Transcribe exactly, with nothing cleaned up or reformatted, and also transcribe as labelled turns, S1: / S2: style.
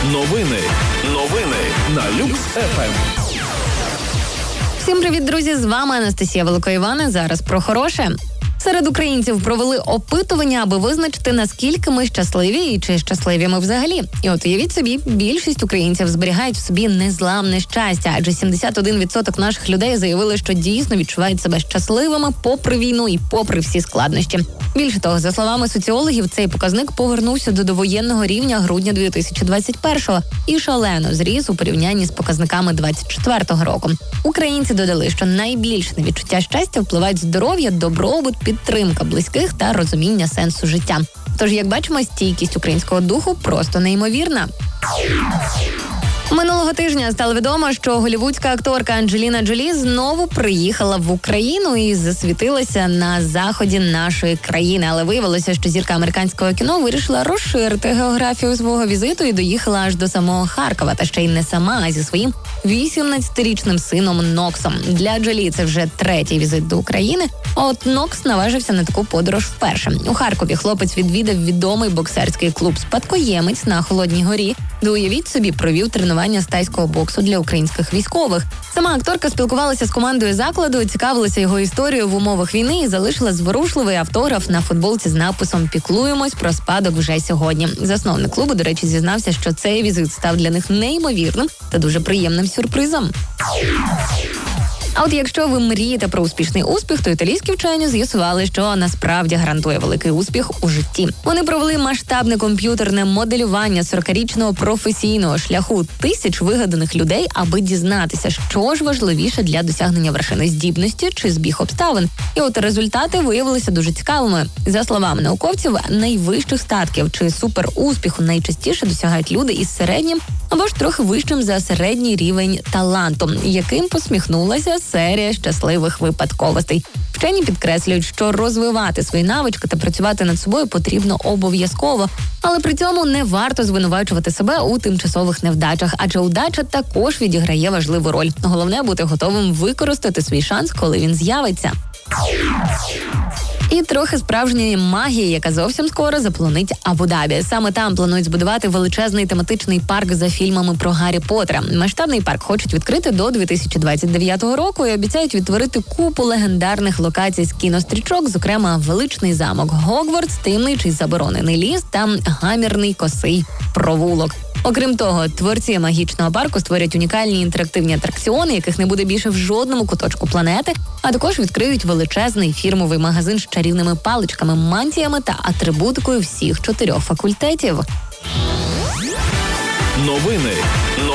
S1: Новини. Новини на Люкс еф ем.
S2: Всім привіт, друзі! З вами Анастасія Великоївана. Зараз про хороше. Серед українців провели опитування, аби визначити, наскільки ми щасливі і чи щасливі ми взагалі. І от уявіть собі, більшість українців зберігають в собі незламне щастя, адже сімдесят один відсоток наших людей заявили, що дійсно відчувають себе щасливими попри війну і попри всі складнощі. Більше того, за словами соціологів, цей показник повернувся до довоєнного рівня грудня дві тисячі двадцять першого і шалено зріс у порівнянні з показниками двадцять четвертого року. Українці додали, що найбільше на відчуття щастя впливають здоров'я, добробут, підтримка близьких та розуміння сенсу життя. Тож, як бачимо, стійкість українського духу просто неймовірна. Минулого тижня стало відомо, що голлівудська акторка Анджеліна Джолі знову приїхала в Україну і засвітилася на заході нашої країни. Але виявилося, що зірка американського кіно вирішила розширити географію свого візиту і доїхала аж до самого Харкова. Та ще й не сама, а зі своїм вісімнадцятирічним сином Ноксом. Для Джолі це вже третій візит до України, а от Нокс наважився на таку подорож вперше. У Харкові хлопець відвідав відомий боксерський клуб «Спадкоємець» на Холодній горі, де, уявіть собі, провів тренування з тайського боксу для українських військових. Сама акторка спілкувалася з командою закладу, цікавилася його історією в умовах війни і залишила зворушливий автограф на футболці з написом «Піклуємось про спадок вже сьогодні». Засновник клубу, до речі, зізнався, що цей візит став для них неймовірним та дуже приємним сюрпризом. А от якщо ви мрієте про успішний успіх, то італійські вчені з'ясували, що насправді гарантує великий успіх у житті. Вони провели масштабне комп'ютерне моделювання сорокарічного професійного шляху тисяч вигаданих людей, аби дізнатися, що ж важливіше для досягнення вершини: здібності чи збіг обставин. І от результати виявилися дуже цікавими. За словами науковців, найвищих статків чи суперуспіху найчастіше досягають люди із середнім або ж трохи вищим за середній рівень таланту, яким посміхнулася серія щасливих випадковостей. Вчені підкреслюють, що розвивати свої навички та працювати над собою потрібно обов'язково, але при цьому не варто звинувачувати себе у тимчасових невдачах, адже удача також відіграє важливу роль. Головне – бути готовим використати свій шанс, коли він з'явиться. І трохи справжньої магії, яка зовсім скоро заполонить Абу-Дабі. Саме там планують збудувати величезний тематичний парк за фільмами про Гаррі Поттера. Масштабний парк хочуть відкрити до дві тисячі двадцять дев'ятого року і обіцяють відтворити купу легендарних локацій з кінострічок, зокрема величний замок Гогвартс, таємничий заборонений ліс та гамірний косий провулок. Окрім того, творці магічного парку створять унікальні інтерактивні атракціони, яких не буде більше в жодному куточку планети, а також відкриють величезний фірмовий магазин з чарівними паличками, мантіями та атрибутикою всіх чотирьох факультетів.
S1: Новини.